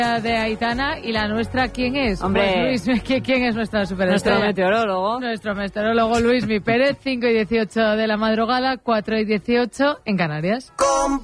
de Aitana. ¿Y la nuestra quién es? Hombre, pues Luis, ¿quién es nuestra superestrella? Nuestro meteorólogo. Nuestro meteorólogo Luismi Pérez, 5:18 de la madrugada, 4:18 en Canarias.